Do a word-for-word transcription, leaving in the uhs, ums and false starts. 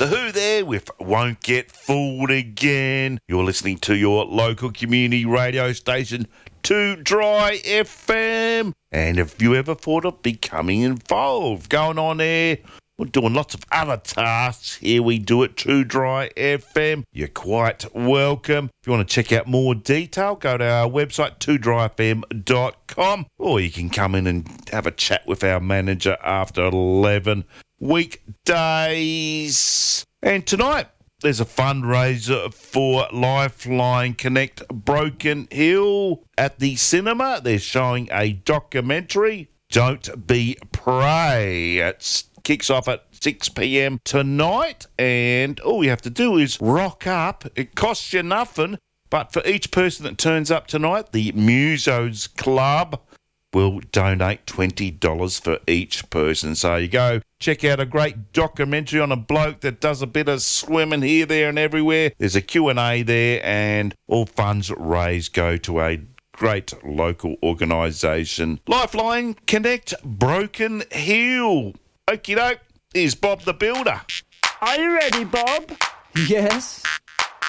The Who there with Won't Get Fooled Again. You're listening to your local community radio station, two Dry F M. And if you ever thought of becoming involved, going on there, we're doing lots of other tasks. Here we do it, two Dry F M. You're quite welcome. If you want to check out more detail, go to our website, two dry f m dot com, or you can come in and have a chat with our manager after eleven weekdays. And tonight, there's a fundraiser for Lifeline Connect Broken Hill at the cinema. They're showing a documentary, Don't Be Prey. It kicks off at six p m tonight, and all you have to do is rock up. It costs you nothing, but for each person that turns up tonight, the Musos Club will donate twenty dollars for each person. So you go check out a great documentary on a bloke that does a bit of swimming here, there and everywhere. There's a Q and A there, and all funds raised go to a great local organisation, Lifeline Connect Broken Hill. Okie doke, here's Bob the Builder. Are you ready, Bob? Yes.